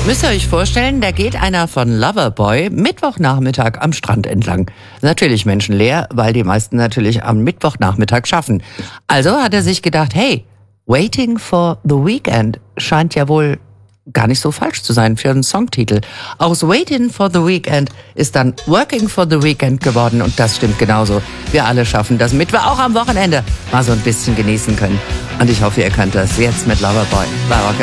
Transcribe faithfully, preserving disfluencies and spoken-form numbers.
Müsst ihr euch vorstellen, da geht einer von Loverboy Mittwochnachmittag am Strand entlang. Natürlich menschenleer, weil die meisten natürlich am Mittwochnachmittag schaffen. Also hat er sich gedacht, hey, Waiting for the Weekend scheint ja wohl gar nicht so falsch zu sein für einen Songtitel. Aus Waiting for the Weekend ist dann Working for the Weekend geworden und das stimmt genauso. Wir alle schaffen das, damit wir auch am Wochenende mal so ein bisschen genießen können. Und ich hoffe, ihr könnt das jetzt mit Loverboy bei Rock